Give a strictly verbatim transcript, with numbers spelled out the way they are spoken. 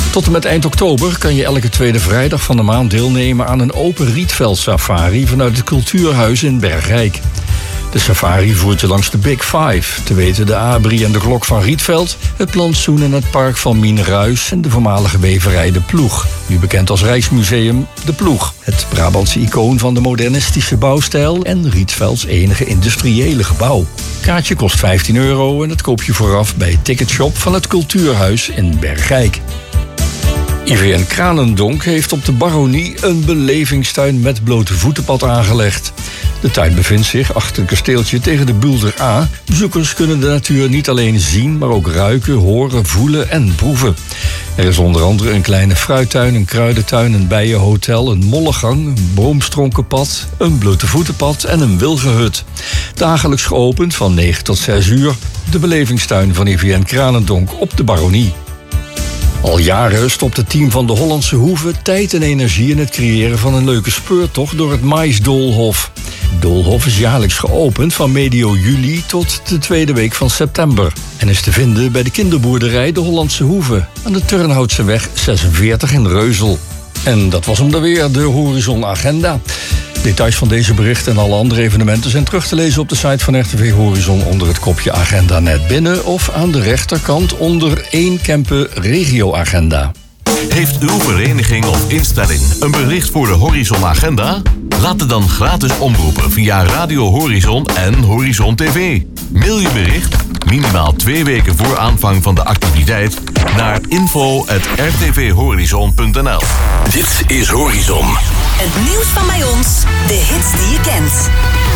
Tot en met eind oktober kan je elke tweede vrijdag van de maand deelnemen aan een open Rietveld safari vanuit het Cultuurhuis in Bergrijk. De safari voert je langs de Big Five, te weten de Abri en de Klok van Rietveld, het plantsoen en het park van Mien Ruijs en de voormalige weverij De Ploeg, nu bekend als Rijksmuseum De Ploeg. Het Brabantse icoon van de modernistische bouwstijl en Rietvelds enige industriële gebouw. Kaartje kost vijftien euro en dat koop je vooraf bij Ticketshop van het Cultuurhuis in Bergrijk. I V N Kranendonk heeft op de Baronie een belevingstuin met blote voetenpad aangelegd. De tuin bevindt zich achter een kasteeltje tegen de Bulder A. Bezoekers kunnen de natuur niet alleen zien, maar ook ruiken, horen, voelen en proeven. Er is onder andere een kleine fruittuin, een kruidentuin, een bijenhotel, een mollengang, een boomstronkenpad, een blote voetenpad en een wilgenhut. Dagelijks geopend van negen tot zes uur. De belevingstuin van I V N Kranendonk op de Baronie. Al jaren stopt het team van de Hollandse Hoeve tijd en energie in het creëren van een leuke speurtocht door het Maisdoolhof. Het doolhof is jaarlijks geopend van medio juli tot de tweede week van september en is te vinden bij de kinderboerderij de Hollandse Hoeve aan de Turnhoutseweg zesenveertig in Reuzel. En dat was hem dan weer, de Horizon Agenda. Details van deze berichten en alle andere evenementen zijn terug te lezen op de site van R T V Horizon onder het kopje Agenda net binnen of aan de rechterkant onder één Kempen Regio Agenda. Heeft uw vereniging of instelling een bericht voor de Horizon Agenda? Laat het dan gratis omroepen via Radio Horizon en Horizon T V. Mail je bericht, minimaal twee weken voor aanvang van de activiteit, naar info at r t v horizon punt n l. Dit is Horizon. Het nieuws van bij ons, de hits die je kent.